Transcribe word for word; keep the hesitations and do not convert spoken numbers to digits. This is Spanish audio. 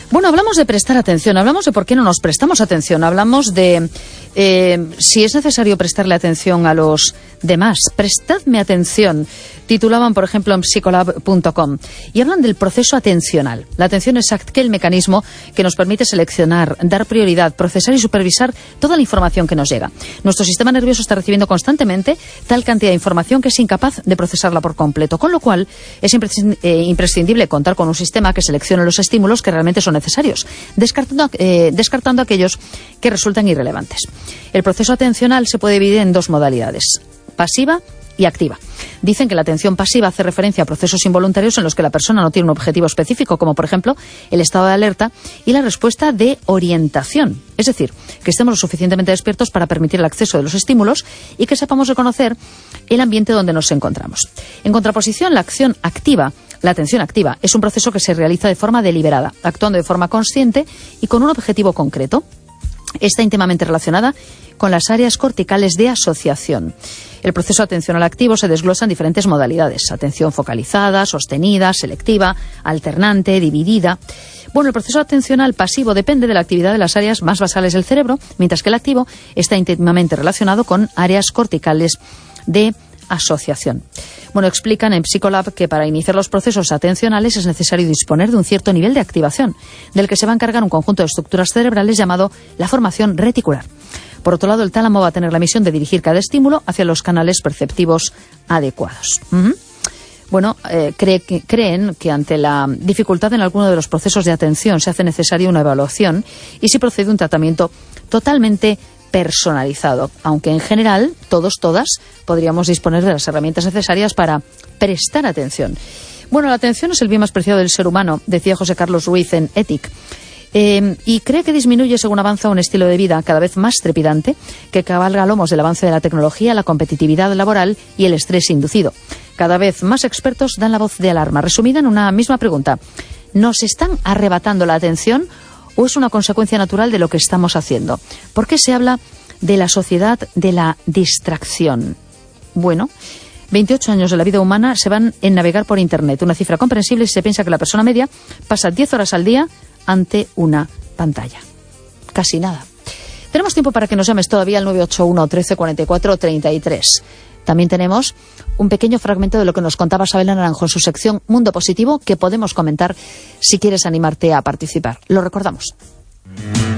Bueno, hablamos de prestar atención, hablamos de por qué no nos prestamos atención, hablamos de eh, si es necesario prestarle atención a los demás. Prestadme atención, titulaban, por ejemplo, en psicolab punto com, y hablan del proceso atencional. La atención es aquel mecanismo que nos permite seleccionar, dar prioridad, procesar y supervisar toda la información que nos llega. Nuestro sistema nervioso está recibiendo constantemente tal cantidad de información que es incapaz de procesarla por completo, con lo cual es imprescindible contar con un sistema que seleccione los estímulos que realmente son necesarios, descartando, eh, descartando aquellos que resultan irrelevantes. El proceso atencional se puede dividir en dos modalidades: pasiva y activa. Dicen que la atención pasiva hace referencia a procesos involuntarios en los que la persona no tiene un objetivo específico, como por ejemplo el estado de alerta y la respuesta de orientación. Es decir, que estemos lo suficientemente despiertos para permitir el acceso de los estímulos y que sepamos reconocer el ambiente donde nos encontramos. En contraposición, la acción activa, la atención activa, es un proceso que se realiza de forma deliberada, actuando de forma consciente y con un objetivo concreto. Está íntimamente relacionada con las áreas corticales de asociación. El proceso atencional activo se desglosa en diferentes modalidades: atención focalizada, sostenida, selectiva, alternante, dividida. Bueno, el proceso atencional pasivo depende de la actividad de las áreas más basales del cerebro, mientras que el activo está íntimamente relacionado con áreas corticales de asociación. Bueno, explican en Psicolab que para iniciar los procesos atencionales es necesario disponer de un cierto nivel de activación, del que se va a encargar un conjunto de estructuras cerebrales llamado la formación reticular. Por otro lado, el tálamo va a tener la misión de dirigir cada estímulo hacia los canales perceptivos adecuados. Uh-huh. Bueno, eh, cree que, creen que ante la dificultad en alguno de los procesos de atención se hace necesaria una evaluación y se procede un tratamiento totalmente personalizado, aunque en general todos, todas podríamos disponer de las herramientas necesarias para prestar atención. Bueno, la atención es el bien más preciado del ser humano, decía José Carlos Ruiz en Ethic. Eh, y cree que disminuye según avanza un estilo de vida cada vez más trepidante que cabalga a lomos del avance de la tecnología, la competitividad laboral y el estrés inducido. Cada vez más expertos dan la voz de alarma, resumida en una misma pregunta: ¿nos están arrebatando la atención o es una consecuencia natural de lo que estamos haciendo? ¿Por qué se habla de la sociedad de la distracción? Bueno, veintiocho años de la vida humana se van en navegar por Internet, una cifra comprensible si se piensa que la persona media pasa diez horas al día ante una pantalla. Casi nada. Tenemos tiempo para que nos llames todavía al nueve ocho uno, trece, cuarenta y cuatro, treinta y tres. También tenemos un pequeño fragmento de lo que nos contaba Sabela Naranjo en su sección Mundo Positivo, que podemos comentar si quieres animarte a participar. Lo recordamos.